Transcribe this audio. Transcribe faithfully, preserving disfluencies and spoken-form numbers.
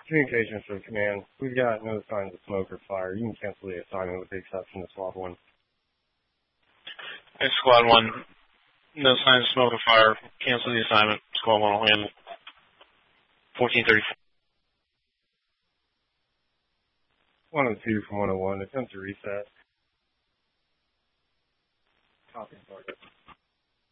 Communications for command. We've got no signs of smoke or fire. You can cancel the assignment with the exception of squad one. Hey, squad one. No signs of smoke or fire. Cancel the assignment. Squad one will handle. fourteen thirty-four. one oh two from one oh one. Attempt to reset. Copy target.